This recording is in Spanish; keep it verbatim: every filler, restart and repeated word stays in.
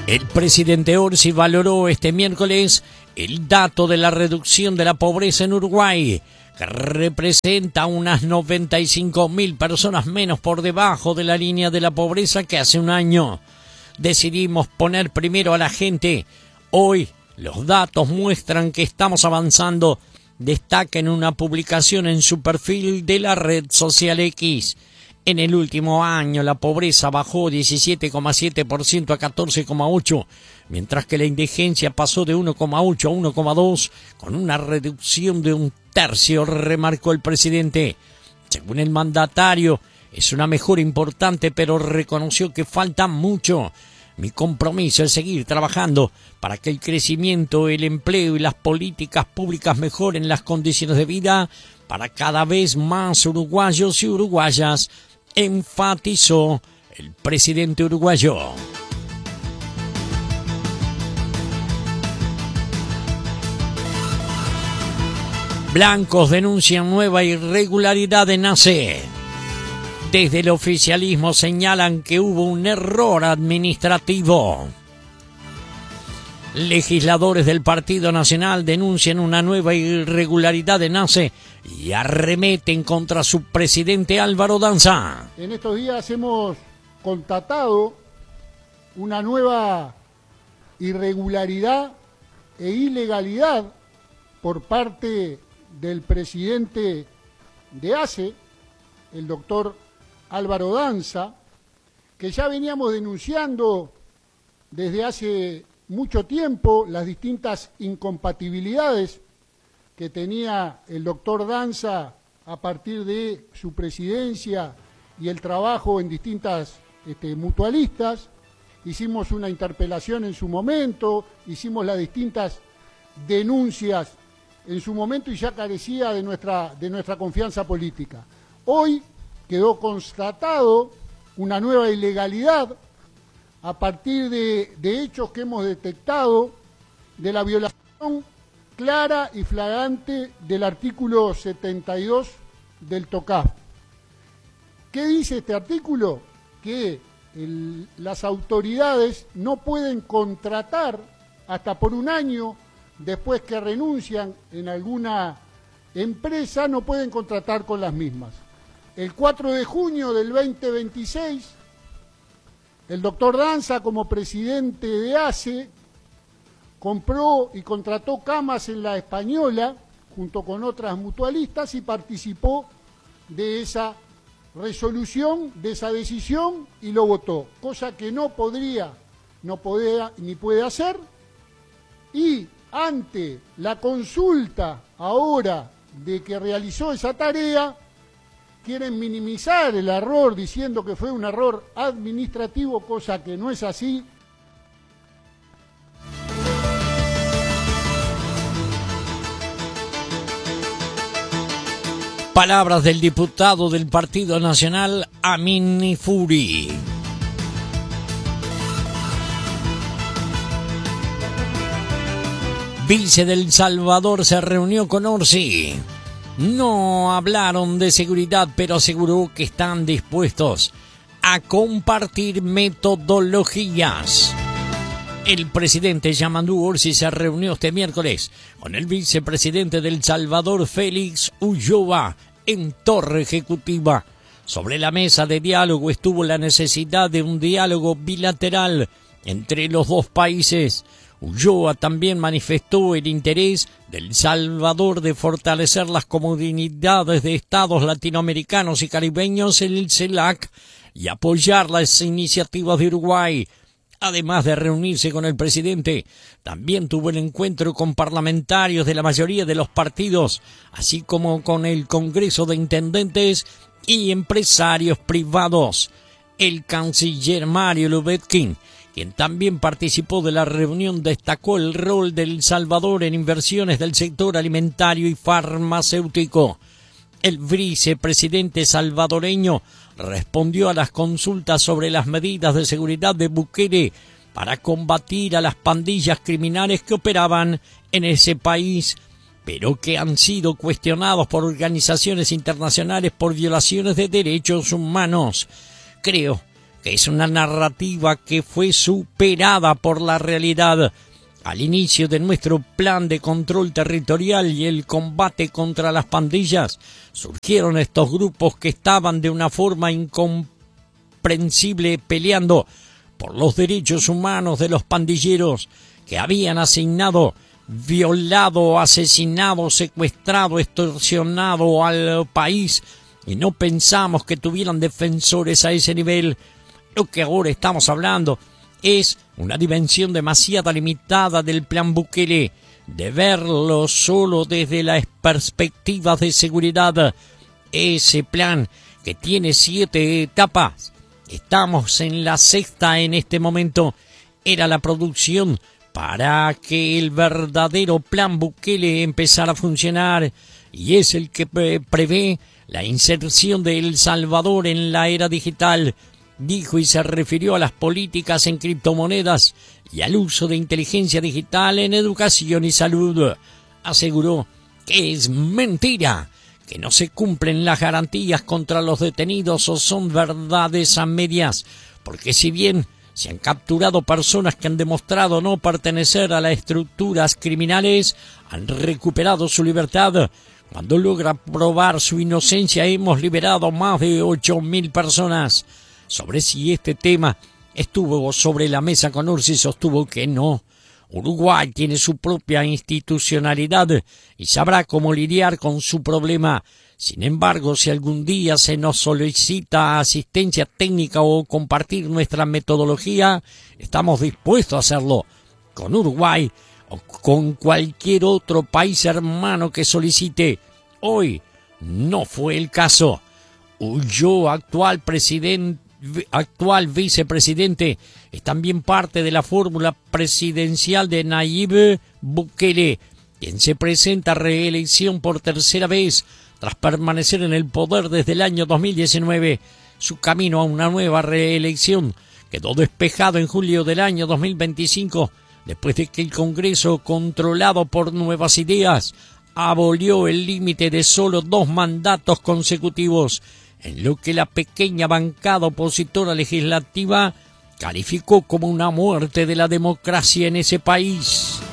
El presidente Orsi valoró este miércoles el dato de la reducción de la pobreza en Uruguay, que representa unas noventa y cinco mil personas menos por debajo de la línea de la pobreza que hace un año. Decidimos poner primero a la gente. Hoy los datos muestran que estamos avanzando, destaca en una publicación en su perfil de la red social X. En el último año la pobreza bajó diecisiete coma siete por ciento a catorce coma ocho por ciento, mientras que la indigencia pasó de uno coma ocho a uno coma dos, con una reducción de un tercio, remarcó el presidente. Según el mandatario, es una mejora importante, pero reconoció que falta mucho. Mi compromiso es seguir trabajando para que el crecimiento, el empleo y las políticas públicas mejoren las condiciones de vida para cada vez más uruguayos y uruguayas, enfatizó el presidente uruguayo. Blancos denuncian nueva irregularidad en A C E. Desde el oficialismo señalan que hubo un error administrativo. Legisladores del Partido Nacional denuncian una nueva irregularidad en A C E y arremeten contra su presidente Álvaro Danza. En estos días hemos constatado una nueva irregularidad e ilegalidad por parte del presidente de A C E, el doctor Álvaro Danza, que ya veníamos denunciando desde hace mucho tiempo las distintas incompatibilidades que tenía el doctor Danza a partir de su presidencia y el trabajo en distintas este, mutualistas. Hicimos una interpelación en su momento, hicimos las distintas denuncias en su momento y ya carecía de nuestra, de nuestra confianza política. Hoy quedó constatado una nueva ilegalidad a partir de, de hechos que hemos detectado de la violación clara y flagrante del artículo setenta y dos del TOCAF. ¿Qué dice este artículo? Que el, las autoridades no pueden contratar hasta por un año después que renuncian en alguna empresa, no pueden contratar con las mismas. El cuatro de junio del veinte veintiséis, el doctor Danza, como presidente de A C E, compró y contrató camas en la Española, junto con otras mutualistas, y participó de esa resolución, de esa decisión, y lo votó, cosa que no podría, no podía ni puede hacer. Y ante la consulta ahora de que realizó esa tarea, quieren minimizar el error diciendo que fue un error administrativo, cosa que no es así. Palabras del diputado del Partido Nacional, Amin Nifuri. Vice del Salvador se reunió con Orsi. No hablaron de seguridad, pero aseguró que están dispuestos a compartir metodologías. El presidente Yamandu Orsi se reunió este miércoles con el vicepresidente del Salvador, Félix Ulloa, en Torre Ejecutiva. Sobre la mesa de diálogo estuvo la necesidad de un diálogo bilateral entre los dos países. Ulloa también manifestó el interés del Salvador de fortalecer las comunidades de estados latinoamericanos y caribeños en el CELAC y apoyar las iniciativas de Uruguay. Además de reunirse con el presidente, también tuvo el encuentro con parlamentarios de la mayoría de los partidos, así como con el Congreso de Intendentes y empresarios privados. El canciller Mario Lubetkin, quien también participó de la reunión, destacó el rol de El Salvador en inversiones del sector alimentario y farmacéutico. El vicepresidente salvadoreño respondió a las consultas sobre las medidas de seguridad de Bukele para combatir a las pandillas criminales que operaban en ese país, pero que han sido cuestionados por organizaciones internacionales por violaciones de derechos humanos. Creo que es una narrativa que fue superada por la realidad. Al inicio de nuestro plan de control territorial y el combate contra las pandillas, surgieron estos grupos que estaban de una forma incomprensible peleando por los derechos humanos de los pandilleros que habían asignado, violado, asesinado, secuestrado, extorsionado al país, y no pensamos que tuvieran defensores a ese nivel. Lo que ahora estamos hablando es una dimensión demasiado limitada del plan Bukele, de verlo solo desde las perspectivas de seguridad. Ese plan que tiene siete etapas, estamos en la sexta en este momento, era la producción para que el verdadero plan Bukele empezara a funcionar, y es el que prevé la inserción de El Salvador en la era digital. Dijo y se refirió a las políticas en criptomonedas y al uso de inteligencia digital en educación y salud. Aseguró que es mentira, que no se cumplen las garantías contra los detenidos o son verdades a medias, porque si bien se han capturado personas que han demostrado no pertenecer a las estructuras criminales, han recuperado su libertad. Cuando logra probar su inocencia, hemos liberado más de ocho mil personas. Sobre si este tema estuvo sobre la mesa con Orsi, sostuvo que no. Uruguay tiene su propia institucionalidad y sabrá cómo lidiar con su problema. Sin embargo, si algún día se nos solicita asistencia técnica o compartir nuestra metodología, estamos dispuestos a hacerlo con Uruguay o con cualquier otro país hermano que solicite. Hoy no fue el caso. Ulloa, actual presidente, actual vicepresidente, es también parte de la fórmula presidencial de Nayib Bukele, quien se presenta a reelección por tercera vez tras permanecer en el poder desde el año dos mil diecinueve. Su camino a una nueva reelección quedó despejado en julio del año dos mil veinticinco, después de que el Congreso, controlado por Nuevas Ideas, abolió el límite de solo dos mandatos consecutivos, en lo que la pequeña bancada opositora legislativa calificó como una muerte de la democracia en ese país.